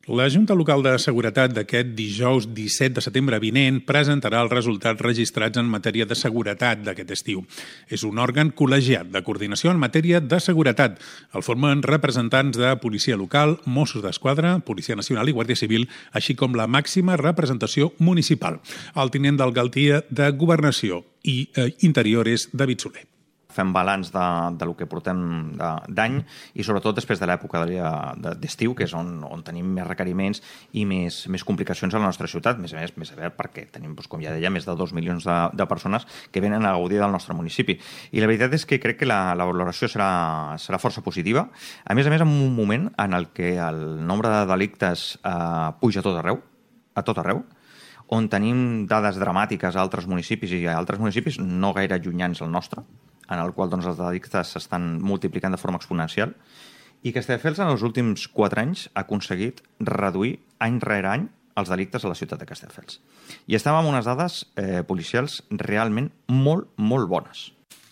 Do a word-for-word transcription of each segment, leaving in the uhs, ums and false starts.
La Junta Local de Seguretat d'aquest dijous disset de setembre vinent presentarà els resultats registrats en matèria de seguretat d'aquest estiu. És un òrgan col·legiat de coordinació en matèria de seguretat. El formen representants de Policia Local, Mossos d'Esquadra, Policia Nacional i Guàrdia Civil, així com la màxima representació municipal. El tinent d'alcaldia de Governació i eh, Interior és David Soler. Fem balanç de, de lo que portem d'any i sobretot després de l'època d'estiu, que és on, on tenim més requeriments i més, més complicacions a la nostra ciutat, més a més, més a veure perquè tenim, doncs, com ja deia, més de dos milions de, de persones que venen a gaudir del nostre municipi. I la veritat és que crec que la, la valoració serà, serà força positiva, a més a més en un moment en el que el nombre de delictes eh, puja a tot arreu, a tot arreu, on tenim dades dramàtiques a altres municipis i a altres municipis no gaire allunyants al nostre, en el qual doncs, els delictes s'estan multiplicant de forma exponencial, i Castelldefels en els últims quatre anys ha aconseguit reduir any rere any els delictes a la ciutat de Castelldefels. I estem amb unes dades eh, policials realment molt, molt bones.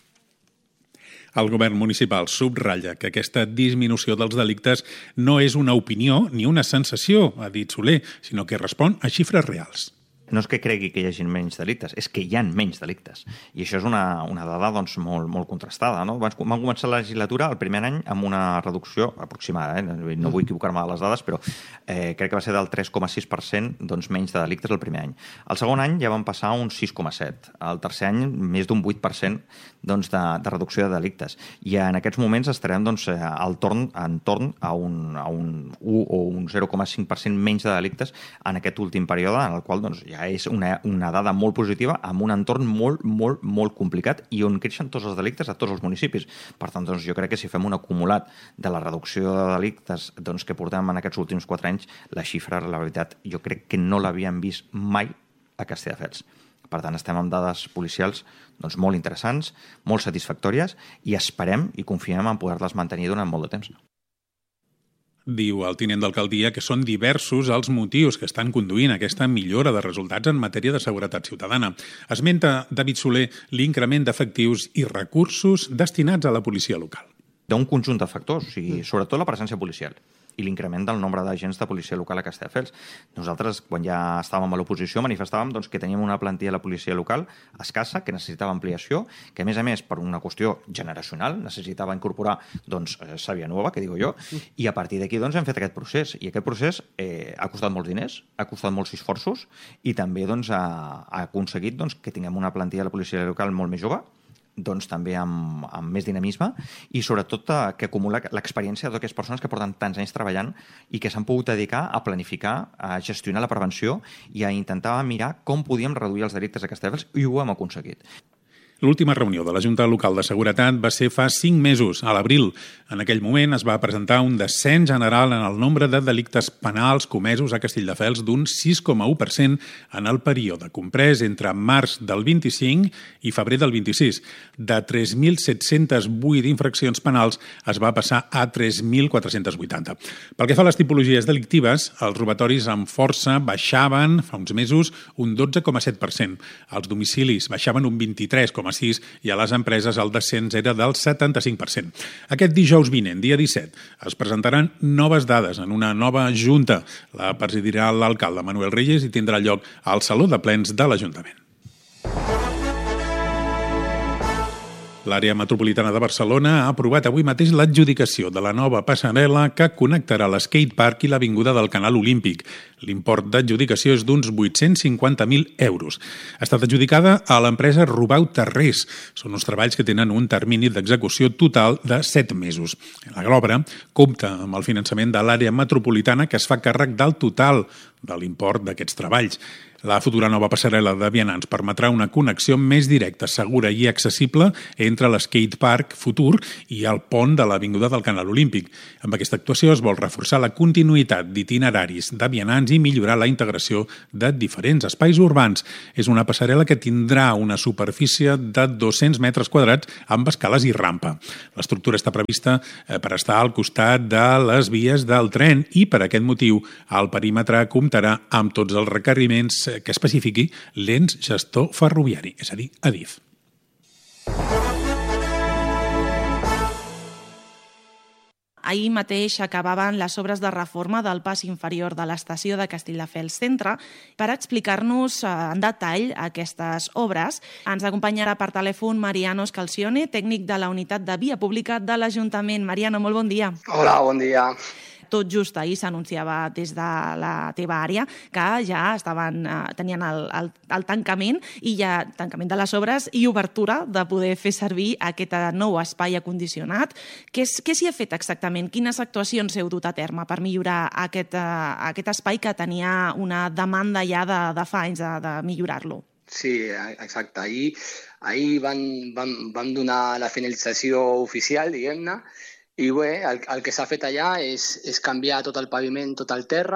El govern municipal subratlla que aquesta disminució dels delictes no és una opinió ni una sensació, ha dit Soler, sinó que respon a xifres reals. No és que cregui que hi hagi menys delictes, és que hi ha menys delictes. I això és una, una dada doncs, molt, molt contrastada. No? Van començar la legislatura el primer any amb una reducció aproximada, eh? No vull equivocar-me de les dades, però eh, crec que va ser del tres coma sis per cent doncs, menys de delictes el primer any. El segon any ja van passar un sis coma set. El tercer any més d'un vuit per cent doncs, de, de reducció de delictes. I en aquests moments estarem doncs, al torn, en torn a un, a un u o un zero coma cinc per cent menys de delictes en aquest últim període, en el qual doncs, ja és una, una dada molt positiva amb un entorn molt, molt, molt complicat i on creixen tots els delictes a tots els municipis. Per tant, doncs, jo crec que si fem un acumulat de la reducció de delictes doncs, que portem en aquests últims quatre anys, la xifra, la veritat, jo crec que no l'havíem vist mai a Castelldefels. Per tant, estem amb dades policials doncs, molt interessants, molt satisfactòries i esperem i confiem en poder-les mantenir durant molt de temps. Diu el tinent d'alcaldia que són diversos els motius que estan conduint aquesta millora de resultats en matèria de seguretat ciutadana. Esmenta David Soler l'increment d'efectius i recursos destinats a la policia local. D'un conjunt de factors, o sigui, sobretot la presència policial i l'increment del nombre d'agents de policia local a Castelldefels. Nosaltres, quan ja estàvem a l'oposició, manifestàvem doncs, que teníem una plantilla de la policia local escassa, que necessitava ampliació, que a més a més, per una qüestió generacional, necessitava incorporar doncs, sàvia nova, que digo jo, i a partir d'aquí doncs, hem fet aquest procés. I aquest procés eh, ha costat molts diners, ha costat molts esforços i també doncs, ha, ha aconseguit doncs, que tinguem una plantilla de la policia local molt més jove, doncs també amb, amb més dinamisme i sobretot eh, que acumula l'experiència de totes aquestes persones que porten tants anys treballant i que s'han pogut dedicar a planificar, a gestionar la prevenció i a intentar mirar com podíem reduir els delictes a Castelldefels i ho hem aconseguit. L'última reunió de la Junta Local de Seguretat va ser fa cinc mesos, a l'abril. En aquell moment es va presentar un descens general en el nombre de delictes penals comesos a Castelldefels d'un sis coma u per cent en el període comprès entre març del vint-i-cinc i febrer del vint-i-sis. De tres mil set-cents vuit infraccions penals es va passar a tres mil quatre-cents vuitanta. Pel que fa a les tipologies delictives, els robatoris amb força baixaven fa uns mesos un dotze coma set per cent. Els domicilis baixaven un vint-i-tres coma sis i a les empreses el descens era del setanta-cinc per cent. Aquest dijous vinent, dia disset, es presentaran noves dades en una nova junta. La presidirà l'alcalde Manuel Reyes i tindrà lloc al Saló de Plens de l'Ajuntament. L'àrea metropolitana de Barcelona ha aprovat avui mateix l'adjudicació de la nova passarel·la que connectarà l'skatepark i l'avinguda del Canal Olímpic. L'import d'adjudicació és d'uns vuit-cents cinquanta mil euros. Ha estat adjudicada a l'empresa Rubau Terrés. Són uns treballs que tenen un termini d'execució total de set mesos. L'obra compta amb el finançament de l'àrea metropolitana que es fa càrrec del total de l'import d'aquests treballs. La futura nova passarel·la de vianants permetrà una connexió més directa, segura i accessible entre l'skatepark futur i el pont de l'avinguda del Canal Olímpic. Amb aquesta actuació es vol reforçar la continuïtat d'itineraris de vianants i millorar la integració de diferents espais urbans. És una passarel·la que tindrà una superfície de dos-cents metres quadrats amb escales i rampa. L'estructura està prevista per estar al costat de les vies del tren i per aquest motiu el perímetre comptarà amb tots els requeriments que especifiqui l'ens gestor ferroviari, és a dir, Adif. Ahir mateix acabaven les obres de reforma del pas inferior de l'estació de Castelldefels Centre. Per explicar-nos en detall aquestes obres, ens acompanyarà per telèfon Mariano Scalzione, tècnic de la unitat de via pública de l'Ajuntament. Mariano, molt bon dia. Hola, bon dia. Tot just ahir s'anunciava des de la teva àrea que ja estaven, eh, tenien el, el, el tancament i ja tancament de les obres i obertura de poder fer servir aquest nou espai acondicionat. Què, què s'hi ha fet exactament? Quines actuacions heu dut a terme per millorar aquest, eh, aquest espai que tenia una demanda ja de, de fa anys de, de millorar-lo? Sí, exacte. Ahir, ahir van, van, van donar la finalització oficial, diguem-ne, i bé, el, el que s'ha fet allà és, és canviar tot el paviment, tot el terra,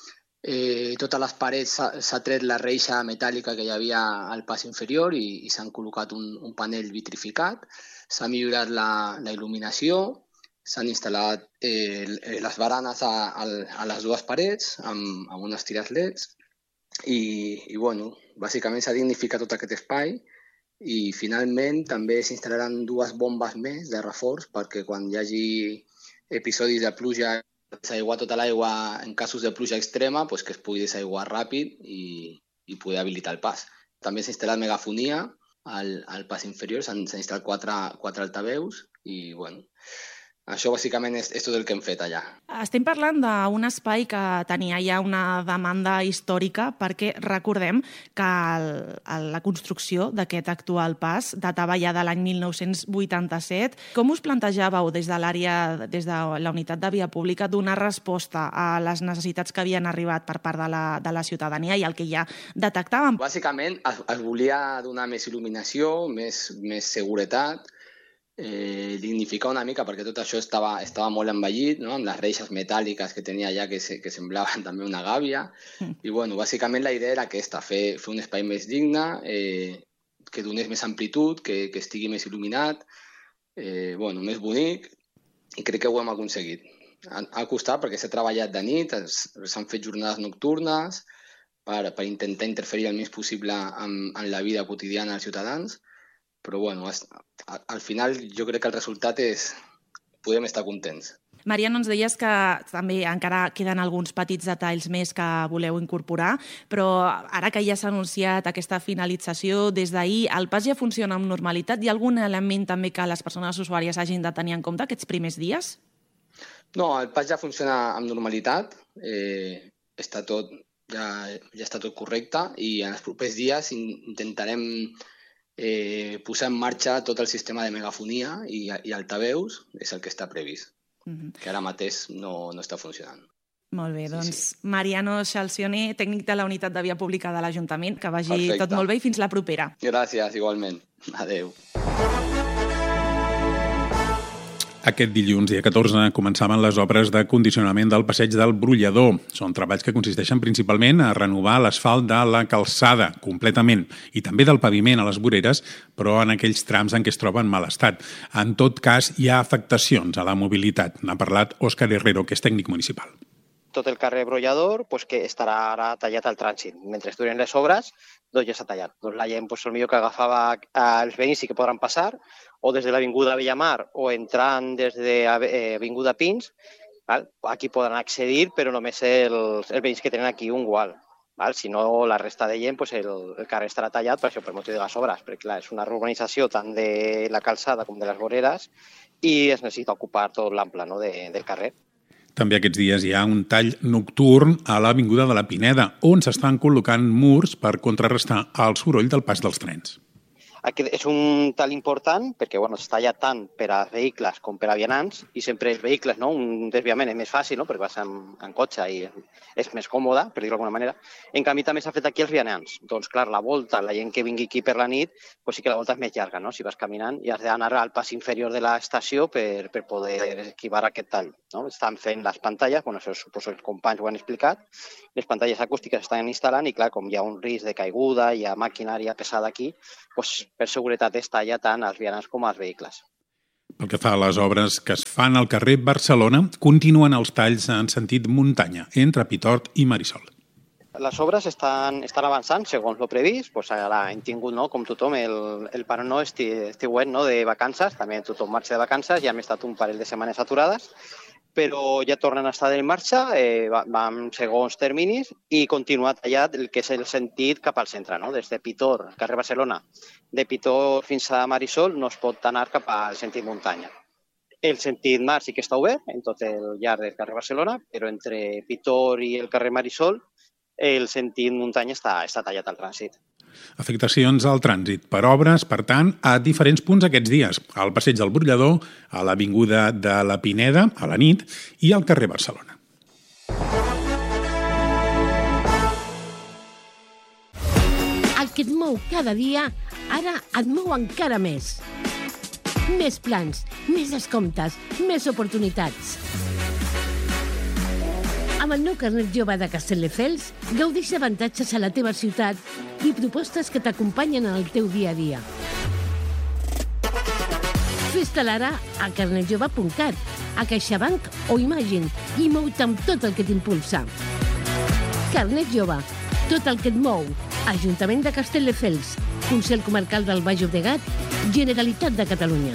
eh, totes les parets s'ha tret la reixa metàl·lica que hi havia al pas inferior i, i s'han col·locat un, un panell vitrificat, s'ha millorat la, la il·luminació, s'han instal·lat eh, les baranes a, a, a les dues parets amb, amb unes tires L E Ds i, i bueno, bàsicament s'ha dignificat tot aquest espai. I finalment també s'instal·laran dues bombes més de reforç perquè quan hi hagi episodis de pluja, desaiguar tota l'aigua en casos de pluja extrema, doncs que es pugui desaiguar ràpid i, i poder habilitar el pas. També s'ha instal·lat megafonia al, al pas inferior, s'han instal·lat quatre, quatre altaveus i bueno, això bàsicament és, és tot el que hem fet allà. Estem parlant d'un espai que tenia ja una demanda històrica perquè recordem que el, el, la construcció d'aquest actual pas datava ja de l'any mil nou-cents vuitanta-set. Com us plantejàveu des de l'àrea, des de la unitat de via pública, donar resposta a les necessitats que havien arribat per part de la, de la ciutadania i el que ja detectàvem? Bàsicament es, es volia donar més il·luminació, més, més seguretat, Eh, dignificar una mica perquè tot això estava, estava molt envellit, no? Amb les reixes metàl·liques que tenia allà que, se, que semblaven també una gàbia mm. i bueno, bàsicament la idea era aquesta, fer, fer un espai més digne, eh, que donés més amplitud, que, que estigui més il·luminat, eh, bueno, més bonic i crec que ho hem aconseguit. Ha, ha costat perquè s'ha treballat de nit, s'han fet jornades nocturnes per, per intentar interferir el més possible en, en la vida quotidiana dels ciutadans. Però bueno, al final jo crec que el resultat és... podem estar contents. Mariano, ens deies que també encara queden alguns petits detalls més que voleu incorporar, però ara que ja s'ha anunciat aquesta finalització des d'ahir, el pas ja funciona amb normalitat? Hi ha algun element també que les persones usuàries hagin de tenir en compte aquests primers dies? No, el pas ja funciona amb normalitat, eh, està tot, ja, ja està tot correcte i en els propers dies intentarem Eh, posar en marxa tot el sistema de megafonia i, i altaveus, és el que està previst, mm-hmm. que ara mateix no, no està funcionant. Molt bé, doncs sí, sí. Mariano Scalzione, tècnic de la unitat de via pública de l'Ajuntament, que vagi Perfecte. Tot molt bé i fins la propera. Gràcies, igualment. Adéu. Aquest dilluns, dia catorze, començaven les obres de condicionament del passeig del Brollador. Són treballs que consisteixen principalment a renovar l'asfalt de la calçada completament i també del paviment a les voreres, però en aquells trams en què es troba en mal estat. En tot cas, hi ha afectacions a la mobilitat. N'ha parlat Òscar Herrero, que és tècnic municipal. Tot el carrer Brollador pues, que estarà ara tallat al trànsit. Mentre duren les obres, doncs ja s'ha tallat. Doncs la gent pues, potser que agafava els veïns i que podran passar, o des de l'Avinguda Bellamar o entrant des de l'Avinguda Pins, val? Aquí poden accedir, però només els, els veïns que tenen aquí un gual. Val? Si no, la resta de gent, pues, el, el carrer estarà tallat per això, per motiu de les obres, perquè clar, és una urbanització tant de la calçada com de les voreres i es necessita ocupar tot l'ample, no, de, del carrer. També aquests dies hi ha un tall nocturn a l'Avinguda de la Pineda, on s'estan col·locant murs per contrarrestar el soroll del pas dels trens. Aquest és un tall important perquè bueno, es talla tant per a vehicles com per a vianants i sempre els vehicles, no? Un desviament és més fàcil, no? Perquè vas en, en cotxe i és més còmode, per dir-ho d'alguna manera. En canvi, també s'ha fet aquí els vianants. Doncs, clar, la volta, la gent que vingui aquí per la nit, doncs sí que la volta és més llarga, no? Si vas caminant i has d'anar al pas inferior de l'estació per, per poder esquivar aquest tall, no? Estan fent les pantalles, bueno, això suposo que els companys ho han explicat, les pantalles acústiques estan instal·lant i, clar, com hi ha un risc de caiguda, hi ha maquinària pesada aquí, doncs per seguretat es talla tant als vianants com als vehicles. Pel que fa a les obres que es fan al carrer Barcelona, continuen els talls en sentit muntanya, entre Pitort i Marisol. Les obres estan, estan avançant segons el previst. Pues ara hem tingut, no, com tothom, el, el parón no, esti, estiuet no, de vacances. També tothom marxa de vacances i hem estat un parell de setmanes aturades. però ja tornen a estar en marxa, eh, va, va amb segons terminis i continua tallat el que és el sentit cap al centre, no? Des de Pitor, carrer Barcelona, de Pitor fins a Marisol no es pot anar cap al sentit muntanya. El sentit mar sí que està obert en tot el llarg del carrer Barcelona, però entre Pitor i el carrer Marisol el sentit muntanya està, està tallat al trànsit. Afectacions al trànsit per obres, per tant, a diferents punts aquests dies. Al Passeig del Brollador, a l'Avinguda de la Pineda, a la nit, i al carrer Barcelona. El que et mou cada dia, ara et mou encara més. Més plans, més descomptes, més oportunitats. Amb el nou carnet jove de Castelldefels, gaudeix d'avantatges a la teva ciutat i propostes que t'acompanyen en el teu dia a dia. Fes-te'l ara a carnet jove punt cat, a CaixaBank o Imagine i mou-te amb tot el que t'impulsa. Carnet jove, tot el que et mou. Ajuntament de Castelldefels, Consell Comarcal del Baix Llobregat, Generalitat de Catalunya.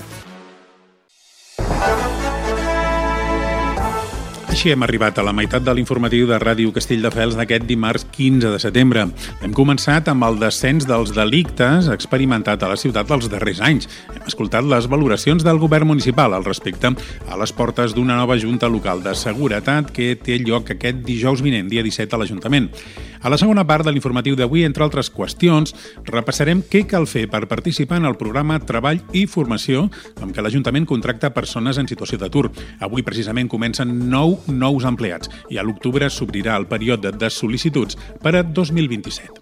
Així hem arribat a la meitat de l'informatiu de Ràdio Castelldefels d'aquest dimarts quinze de setembre. Hem començat amb el descens dels delictes experimentat a la ciutat els darrers anys. Hem escoltat les valoracions del govern municipal al respecte a les portes d'una nova junta local de seguretat que té lloc aquest dijous vinent, dia disset, a l'Ajuntament. A la segona part de l'informatiu d'avui, entre altres qüestions, repassarem què cal fer per participar en el programa Treball i Formació amb què l'Ajuntament contracta persones en situació d'atur. Avui, precisament, comencen nou nous empleats i a l'octubre s'obrirà el període de sol·licituds per a dos mil vint-i-set.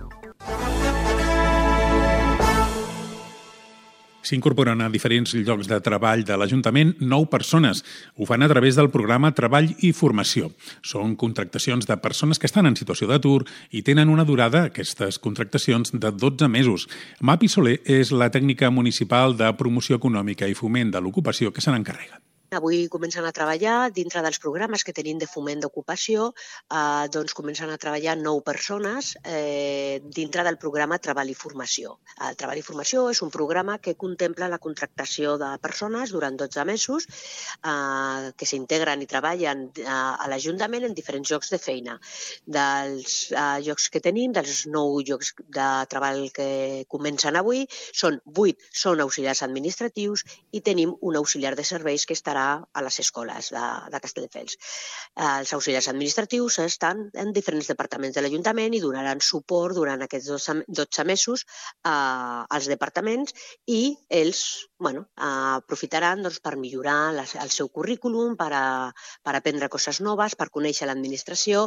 S'incorporen a diferents llocs de treball de l'Ajuntament nou persones. Ho fan a través del programa Treball i Formació. Són contractacions de persones que estan en situació d'atur i tenen una durada, aquestes contractacions, de dotze mesos. Mapi Soler és la tècnica municipal de promoció econòmica i foment de l'ocupació que se n'encarrega. Avui comencen a treballar dintre dels programes que tenim de foment d'ocupació, eh, doncs comencen a treballar nou persones eh, dintre del programa Treball i Formació. El Treball i Formació és un programa que contempla la contractació de persones durant dotze mesos eh, que s'integren i treballen eh, a l'Ajuntament en diferents llocs de feina. Dels eh, llocs que tenim, dels nou llocs de treball que comencen avui, són vuit són auxiliars administratius i tenim un auxiliar de serveis que estarà a les escoles de, de Castelldefels. Els auxiliars administratius estan en diferents departaments de l'Ajuntament i donaran suport durant aquests dotze mesos eh, als departaments i ells bueno, eh, aprofitaran doncs, per millorar les, el seu currículum, per, a, per aprendre coses noves, per conèixer l'administració.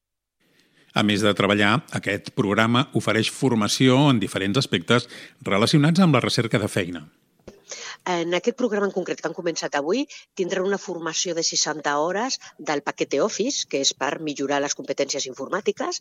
A més de treballar, aquest programa ofereix formació en diferents aspectes relacionats amb la recerca de feina. En aquest programa en concret que han començat avui tindran una formació de seixanta hores del paquete Office, que és per millorar les competències informàtiques,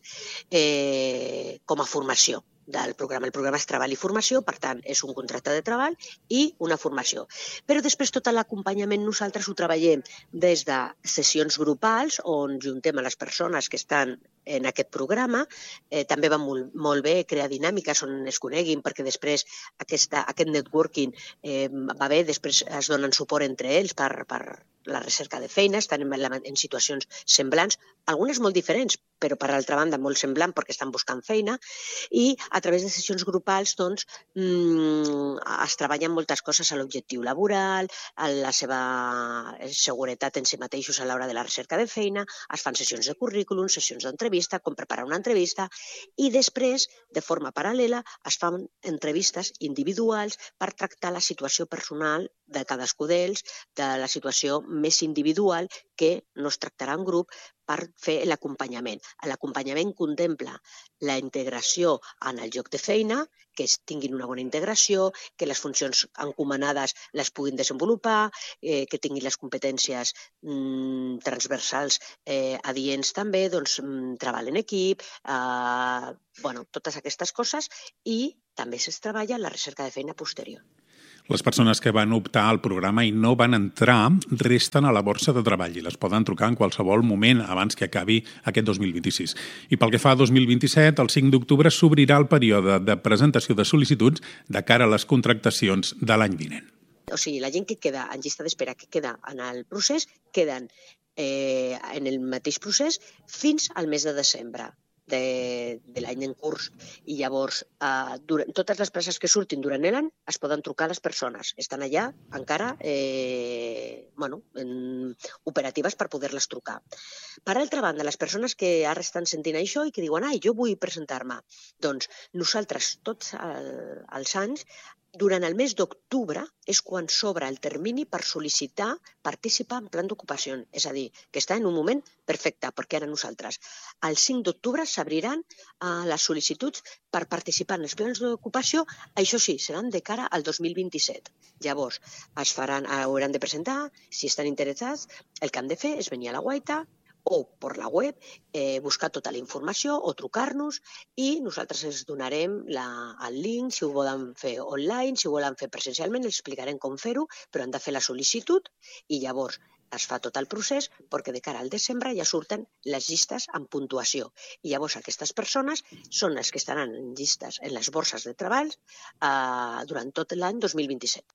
eh, com a formació del programa. El programa és Treball i Formació, per tant, és un contracte de treball i una formació. Però després tot l'acompanyament nosaltres ho treballem des de sessions grupals on juntem a les persones que estan en aquest programa. Eh, també va molt, molt bé crear dinàmiques on es coneguin, perquè després aquesta, aquest networking eh, va bé, després es donen suport entre ells per, per la recerca de feina, estan en, en situacions semblants, algunes molt diferents, però per altra banda molt semblant perquè estan buscant feina, i a través de sessions grupals doncs, mmm, es treballen moltes coses a l'objectiu laboral, a la seva seguretat en si mateixos a l'hora de la recerca de feina, es fan sessions de currículum, sessions d'entrevista, com preparar una entrevista, i després, de forma paral·lela, es fan entrevistes individuals per tractar la situació personal de cadascú d'ells, de la situació més individual que no es tractarà en grup per fer l'acompanyament. L'acompanyament contempla la integració en el lloc de feina, que tinguin una bona integració, que les funcions encomanades les puguin desenvolupar, eh, que tinguin les competències mm, transversals eh, adients també, doncs, mm, treball en equip, eh, bueno, totes aquestes coses, i també es treballa la recerca de feina posterior. Les persones que van optar al programa i no van entrar resten a la borsa de treball i les poden trucar en qualsevol moment abans que acabi aquest dos mil vint-i-sis. I pel que fa a dos mil vint-i-set, el cinc d'octubre s'obrirà el període de presentació de sol·licituds de cara a les contractacions de l'any vinent. O sigui, la gent que queda en llista d'espera, que queda en el procés, queden eh, en el mateix procés fins al mes de desembre de, de l'any en curs. I llavors, eh, durant, totes les places que surtin durant l'any es poden trucar a les persones. Estan allà encara eh, bueno, en, operatives per poder-les trucar. Per altra banda, les persones que ara estan sentint això i que diuen ai, jo vull presentar-me, doncs nosaltres tots el, els anys durant el mes d'octubre és quan s'obre el termini per sol·licitar participar en plan d'ocupació. És a dir, que està en un moment perfecte, perquè ara nosaltres, el cinc d'octubre s'abriran uh, les sol·licituds per participar en els plans d'ocupació. Això sí, seran de cara al dos mil vint-i-set. Llavors, es faran, hauran de presentar, si estan interessats, el que han de fer és venir a la guaita, o per la web, eh, buscar tota la informació o trucar-nos i nosaltres els donarem la, el link, si ho volen fer online, si ho volen fer presencialment, els explicarem com fer-ho, però han de fer la sol·licitud i llavors es fa tot el procés perquè de cara al desembre ja surten les llistes amb puntuació. I llavors aquestes persones són les que estaran en llistes en les borses de treball eh, durant tot l'any dos mil vint-i-set.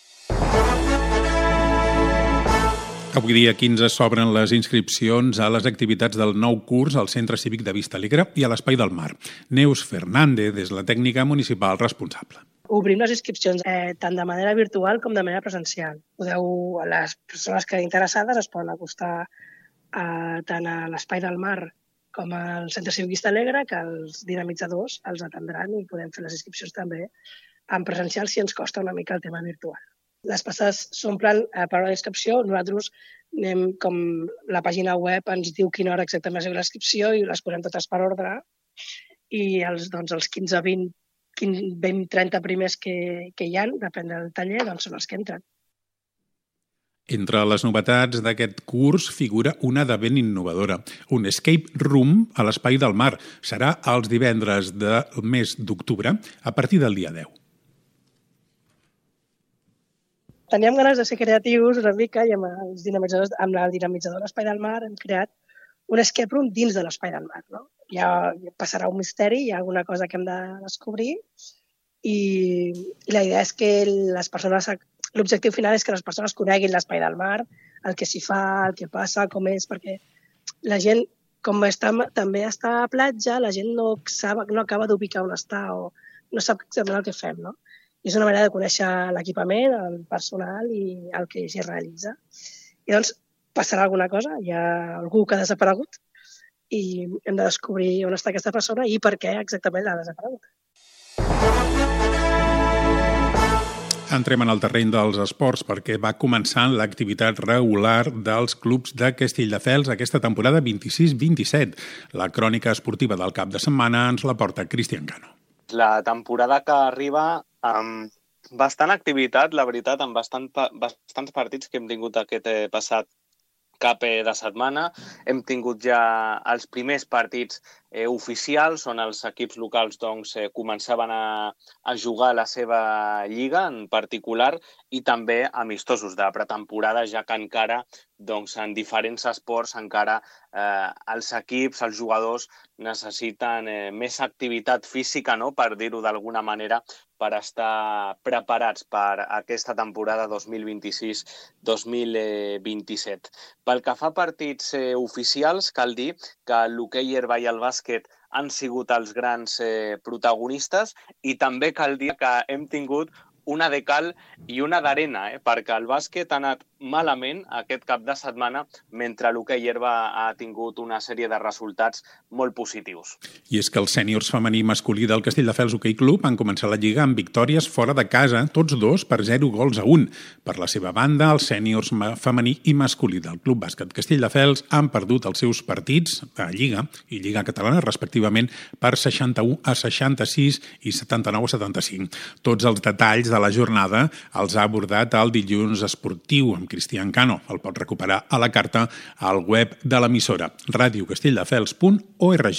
Avui dia quinze s'obren les inscripcions a les activitats del nou curs al Centre Cívic de Vista Alegre i a l'Espai del Mar. Neus Fernández és la tècnica municipal responsable. Obrim les inscripcions eh, tant de manera virtual com de manera presencial. Podeu, les persones que interessades es poden acostar eh, tant a l'Espai del Mar com al Centre Cívic Vista Alegre, que els dinamitzadors els atendran i podem fer les inscripcions també en presencial si ens costa una mica el tema virtual. Les places s'omplen a per hora d'inscripció. Nosaltres anem com la pàgina web ens diu quina hora exactament és l'inscripció i les posem totes per ordre i els, doncs, els quinze, vint, vint, trenta primers que, que hi ha, depèn del taller, doncs són els que entren. Entre les novetats d'aquest curs figura una de ben innovadora, un escape room a l'Espai del Mar. Serà els divendres del mes d'octubre a partir del dia deu. Teníem ganes de ser creatius una mica i amb, els dinamitzadors, amb el dinamitzador de l'Espai del Mar hem creat un escape room dins de l'Espai del Mar. No? Ja passarà un misteri, hi ha alguna cosa que hem de descobrir i, i la idea és que les persones, l'objectiu final és que les persones coneguin l'Espai del Mar, el que s'hi fa, el que passa, com és, perquè la gent, com està, també està a platja, la gent no, sap, no acaba d'ubicar on està o no sap exactament el que fem, no? I és una manera de conèixer l'equipament, el personal i el que s'hi realitza. I doncs passarà alguna cosa, hi ha algú que ha desaparegut i hem de descobrir on està aquesta persona i per què exactament l'ha desaparegut. Entrem en el terreny dels esports perquè va començant l'activitat regular dels clubs de Castelldefels aquesta temporada vint-i-sis vint-i-set. La crònica esportiva del cap de setmana ens la porta Cristian Cano. La temporada que arriba amb bastant activitat, la veritat, amb bastant, bastants partits que hem tingut aquest eh, passat cap eh, de setmana. Hem tingut ja els primers partits eh, oficials, on els equips locals doncs, eh, començaven a, a jugar la seva lliga en particular i també amistosos de pretemporada, ja que encara doncs, en diferents esports encara eh, els equips, els jugadors necessiten eh, més activitat física, no? Per dir-ho d'alguna manera, per estar preparats per aquesta temporada dos mil vint-i-sis dos mil vint-i-set. Pel que fa a partits eh, oficials, cal dir que l'hoquei herba i el bàsquet han sigut els grans eh, protagonistes i també cal dir que hem tingut una de cal i una d'arena, eh? Perquè el bàsquet ha anat malament aquest cap de setmana, mentre l'hoquei herba ha tingut una sèrie de resultats molt positius. I és que els sèniors femení i masculí del Castelldefels Hoquei Club han començat la lliga amb victòries fora de casa, tots dos per zero gols a un. Per la seva banda, els sèniors femení i masculí del Club Bàsquet Castelldefels han perdut els seus partits de Lliga i Lliga Catalana, respectivament, per seixanta-u a seixanta-sis i setanta-nou a setanta-cinc. Tots els detalls de la jornada els ha abordat el Dilluns Esportiu amb Cristian Cano. El pot recuperar a la carta al web de l'emissora radio castelldefels punt org.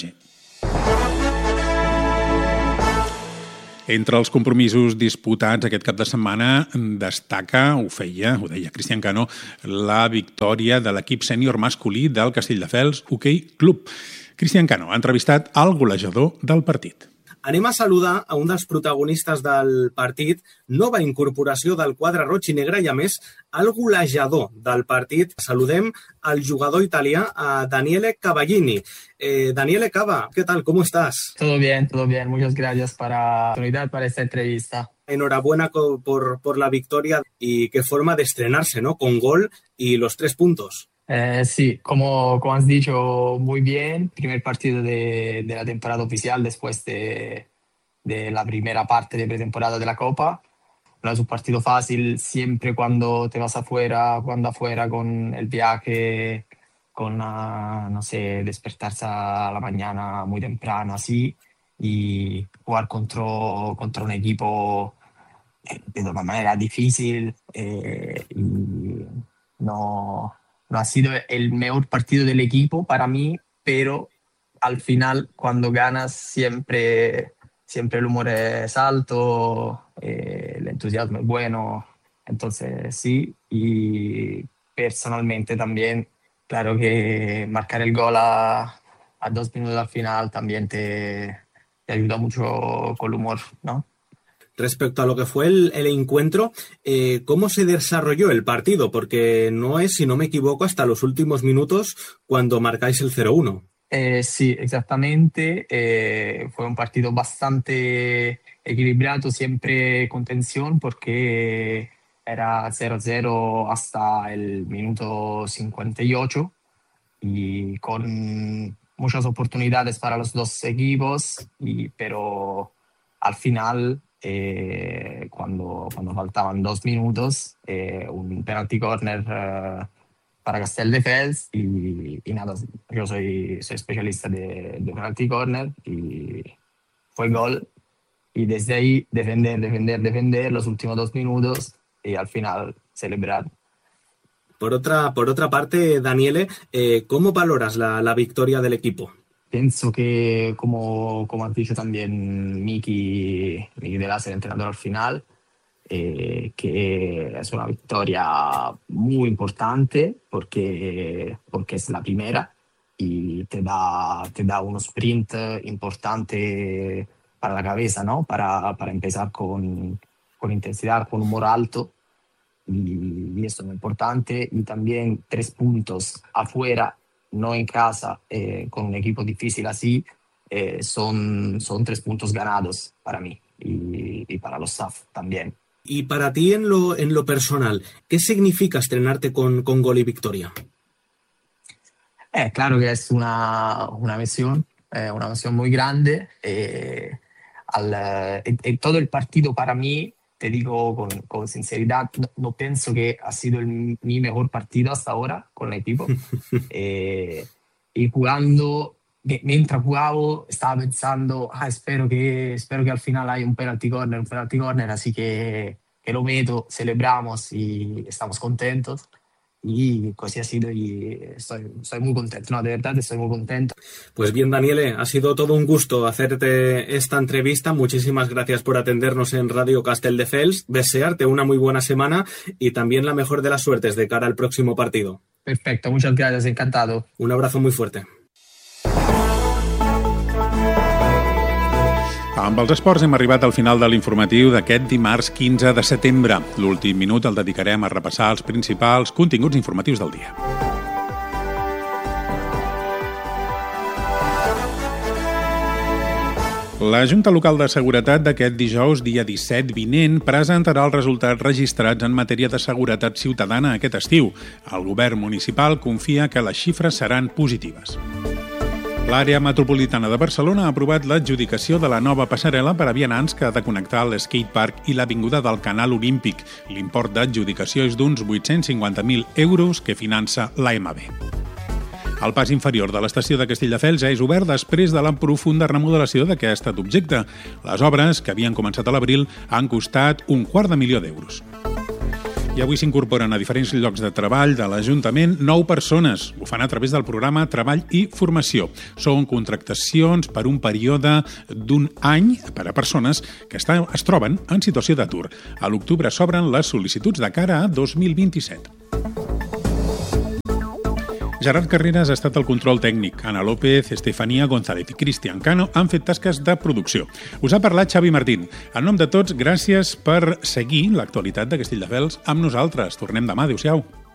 Entre els compromisos disputats aquest cap de setmana destaca, ho feia, ho deia Cristian Cano, la victòria de l'equip sènior masculí del Castelldefels Hoquei Club. Cristian Cano ha entrevistat el golejador del partit. Anem a saludar a un dels protagonistes del partit, nova incorporació del quadre roig i negre i, a més, el golejador del partit. Saludem al jugador italià, a Daniele Cavallini. Eh, Daniele Cava, ¿qué tal? ¿Cómo estás? Todo bien, todo bien. Muchas gracias por la oportunidad para esta entrevista. Enhorabuena por, por la victoria y qué forma de estrenarse, ¿no? Con gol y los tres puntos. Eh, sí, como, como has dicho muy bien, primer partido de, de la temporada oficial después de, de la primera parte de pretemporada de la Copa. No es un partido fácil, siempre cuando te vas afuera, cuando afuera con el viaje, con, uh, no sé, despertarse a la mañana muy temprano, así, y jugar contra, contra un equipo de una manera difícil. Eh, y no... No ha sido el mejor partido del equipo para mí, pero al final cuando ganas siempre, siempre el humor es alto, eh, el entusiasmo es bueno, entonces sí. Y personalmente también, claro que marcar el gol a, a dos minutos al final también te, te ayuda mucho con el humor, ¿no? Respecto a lo que fue el, el encuentro, eh, ¿cómo se desarrolló el partido? Porque no es, si no me equivoco, hasta los últimos minutos cuando marcáis el cero uno. Eh, sí, exactamente. Eh, fue un partido bastante equilibrado, siempre con tensión, porque era cero cero hasta el minuto cincuenta y ocho y con muchas oportunidades para los dos equipos, y, pero al final... Eh, cuando, cuando faltaban dos minutos, eh, un penalty corner eh, para Castelldefels y, y nada, yo soy, soy especialista de, de penalty corner y fue gol, y desde ahí defender, defender, defender los últimos dos minutos y al final celebrar. Por otra, por otra parte, Daniele, eh, ¿cómo valoras la, la victoria del equipo? Pienso que, como, como ha dicho también Miki, Miki de Laser, entrenador al final, eh, que es una victoria muy importante porque, porque es la primera y te da, te da un sprint importante para la cabeza, ¿no? Para, para empezar con, con intensidad, con humor alto, y, y esto es muy importante. Y también tres puntos afuera, no en casa, eh, con un equipo difícil así, eh, son, son tres puntos ganados para mí y, y para los staff también. Y para ti en lo, en lo personal, ¿qué significa estrenarte con, con gol y victoria? Eh, claro que es una, una misión, eh, una misión muy grande. Eh, al, eh, en todo el partido para mí, te digo con, con sinceridad, no, no pienso que ha sido el, mi mejor partido hasta ahora con el equipo. eh, y jugando, mientras jugaba, estaba pensando, ah, espero, que, espero que al final haya un penalty corner, un penalty corner, así que, que lo meto, celebramos y estamos contentos. Y así ha sido y estoy, estoy muy contento, no, de verdad estoy muy contento. Pues bien, Daniele, ha sido todo un gusto hacerte esta entrevista. Muchísimas gracias por atendernos en Radio Castelldefels. Desearte una muy buena semana y también la mejor de las suertes de cara al próximo partido. Perfecto, muchas gracias, encantado. Un abrazo muy fuerte. Amb els esports hem arribat al final de l'informatiu d'aquest dimarts quinze de setembre. L'últim minut el dedicarem a repassar els principals continguts informatius del dia. La Junta Local de Seguretat d'aquest dijous, dia disset vinent, presentarà els resultats registrats en matèria de seguretat ciutadana aquest estiu. El govern municipal confia que les xifres seran positives. L'àrea metropolitana de Barcelona ha aprovat l'adjudicació de la nova passarel·la per a vianants que ha de connectar l'skatepark i l'avinguda del Canal Olímpic. L'import d'adjudicació és d'uns vuit-cents cinquanta mil euros que finança l'A M B. El pas inferior de l'estació de Castelldefels és obert després de la profunda remodelació d'aquest objecte. Les obres, que havien començat a l'abril, han costat un quart de milió d'euros. I avui s'incorporen a diferents llocs de treball de l'Ajuntament nou persones. Ho fan a través del programa Treball i Formació. Són contractacions per un període d'un any per a persones que estan, es troben en situació d'atur. A l'octubre s'obren les sol·licituds de cara a dos mil vint-i-set. Gerard Carreras ha estat el control tècnic. Ana López, Estefania González i Cristian Cano han fet tasques de producció. Us ha parlat Xavi Martín. En nom de tots, gràcies per seguir l'actualitat de Castelldefels amb nosaltres. Tornem demà. Adéu-siau.